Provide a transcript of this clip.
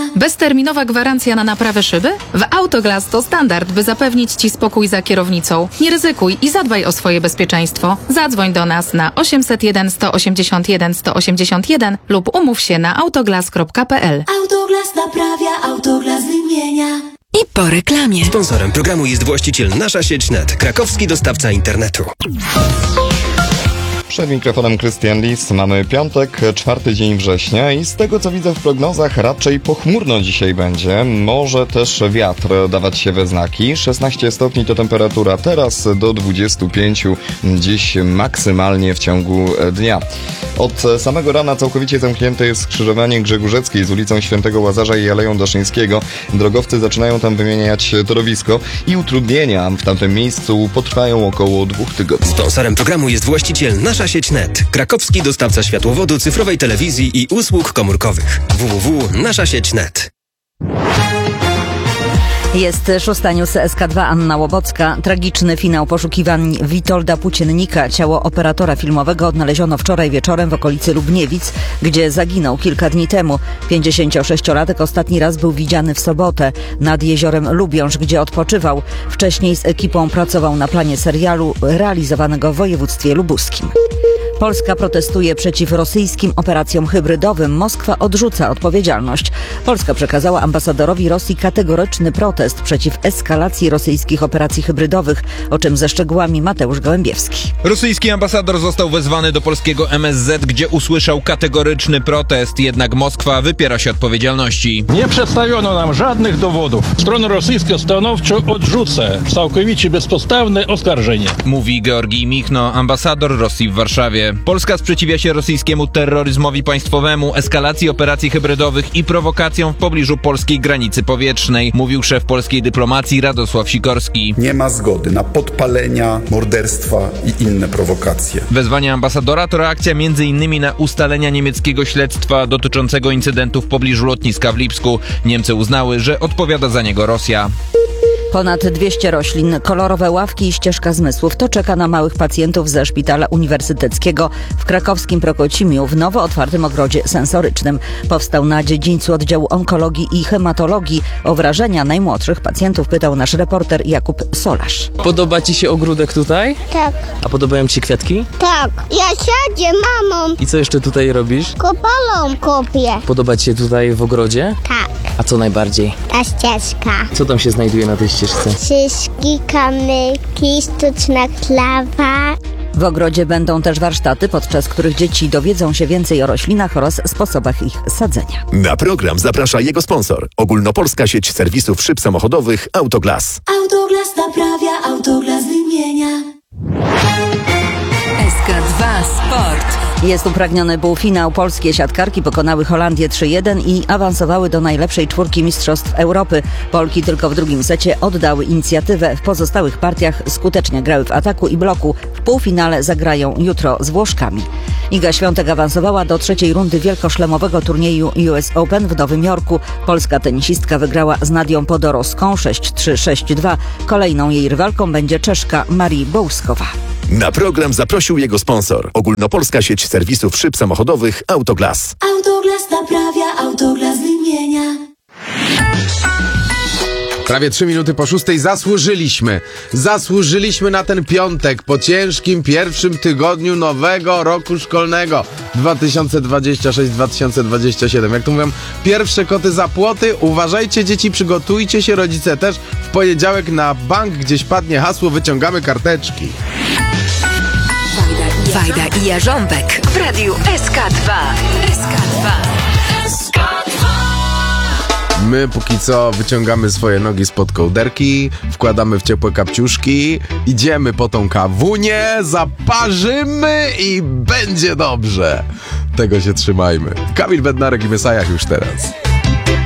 zmienia. Bezterminowa gwarancja na naprawę szyby? W Autoglass to standard, by zapewnić Ci spokój za kierownicą. Nie ryzykuj i zadbaj o swoje bezpieczeństwo. Zadzwoń do nas na 801 181 181 lub umów się na autoglass.pl. Autoglass naprawia, Autoglass wymienia. I po reklamie. Sponsorem programu jest właściciel Nasza Sieć Net, krakowski dostawca internetu. Przed mikrofonem Krystian Lis. Mamy piątek, 4 dzień września i z tego co widzę w prognozach raczej pochmurno dzisiaj będzie. Może też wiatr dawać się we znaki. 16 stopni to temperatura teraz, do 25 dziś maksymalnie w ciągu dnia. Od samego rana całkowicie zamknięte jest skrzyżowanie Grzegórzeckiej z ulicą Świętego Łazarza i Aleją Daszyńskiego. Drogowcy zaczynają tam wymieniać torowisko i utrudnienia w tamtym miejscu potrwają około 2 tygodni. Sponsorem programu jest właściciel Nasza Sieć Net, krakowski dostawca światłowodu, cyfrowej telewizji i usług komórkowych. www.naszasieć.net. Jest 6 news SK2, Anna Łobocka. Tragiczny finał poszukiwań Witolda Płóciennika. Ciało operatora filmowego odnaleziono wczoraj wieczorem w okolicy Lubniewic, gdzie zaginął kilka dni temu. 56-latek ostatni raz był widziany w sobotę nad jeziorem Lubiąż, gdzie odpoczywał. Wcześniej z ekipą pracował na planie serialu realizowanego w województwie lubuskim. Polska protestuje przeciw rosyjskim operacjom hybrydowym. Moskwa odrzuca odpowiedzialność. Polska przekazała ambasadorowi Rosji kategoryczny protest przeciw eskalacji rosyjskich operacji hybrydowych, o czym ze szczegółami Mateusz Gołębiewski. Rosyjski ambasador został wezwany do polskiego MSZ, gdzie usłyszał kategoryczny protest, jednak Moskwa wypiera się odpowiedzialności. Nie przedstawiono nam żadnych dowodów. Strona rosyjska stanowczo odrzuca całkowicie bezpodstawne oskarżenie. Mówi Georgij Michno, ambasador Rosji w Warszawie. Polska sprzeciwia się rosyjskiemu terroryzmowi państwowemu, eskalacji operacji hybrydowych i prowokacjom w pobliżu polskiej granicy powietrznej, mówił szef polskiej dyplomacji Radosław Sikorski. Nie ma zgody na podpalenia, morderstwa i inne prowokacje. Wezwanie ambasadora to reakcja m.in. na ustalenia niemieckiego śledztwa dotyczącego incydentu w pobliżu lotniska w Lipsku. Niemcy uznały, że odpowiada za niego Rosja. Ponad 200 roślin, kolorowe ławki i ścieżka zmysłów to czeka na małych pacjentów ze Szpitala Uniwersyteckiego w krakowskim Prokocimiu w nowo otwartym ogrodzie sensorycznym. Powstał na dziedzińcu oddziału onkologii i hematologii. O wrażenia najmłodszych pacjentów pytał nasz reporter Jakub Solarz. Podoba Ci się ogródek tutaj? Tak. A podobają Ci kwiatki? Tak. Ja siadę mamą. I co jeszcze tutaj robisz? Kopalą kopię. Podoba Ci się tutaj w ogrodzie? Tak. A co najbardziej? Ta ścieżka. Co tam się znajduje na tej ścieżce? Szyszki, kamyki, sztuczna klawa. W ogrodzie będą też warsztaty, podczas których dzieci dowiedzą się więcej o roślinach oraz sposobach ich sadzenia. Na program zaprasza jego sponsor. Ogólnopolska sieć serwisów szyb samochodowych Autoglass. Autoglass naprawia, Autoglass wymienia. SK2 Sport. Jest upragniony półfinał. Polskie siatkarki pokonały Holandię 3-1 i awansowały do najlepszej czwórki mistrzostw Europy. Polki tylko w drugim secie oddały inicjatywę. W pozostałych partiach skutecznie grały w ataku i bloku. W półfinale zagrają jutro z Włoszkami. Iga Świątek awansowała do trzeciej rundy wielkoszlemowego turnieju US Open w Nowym Jorku. Polska tenisistka wygrała z Nadią Podorowską 6-3, 6-2. Kolejną jej rywalką będzie Czeszka Marii Bołskowa. Na program zaprosił jego sponsor. Ogólnopolska sieć serwisów szyb samochodowych Autoglass. Autoglass naprawia, Autoglass wymienia. Prawie 3 minuty po 6 zasłużyliśmy na ten piątek po ciężkim pierwszym tygodniu nowego roku szkolnego 2026-2027. Jak to mówią, pierwsze koty za płoty. Uważajcie dzieci, przygotujcie się, rodzice też. W poniedziałek na bank gdzieś padnie hasło, wyciągamy karteczki. Wajda i Jarząbek w radiu SK2. My póki co wyciągamy swoje nogi spod kołderki, wkładamy w ciepłe kapciuszki, idziemy po tą kawunię, zaparzymy i będzie dobrze. Tego się trzymajmy. Kamil Bednarek i Mesajach już teraz.